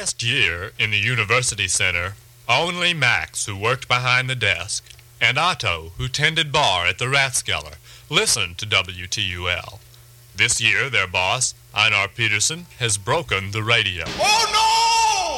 last year in the University Center, only Max, who worked behind the desk, and Otto, who tended bar at the Rathskeller, listened to WTUL. This year, their boss, Einar Peterson, has broken the radio. Oh, no!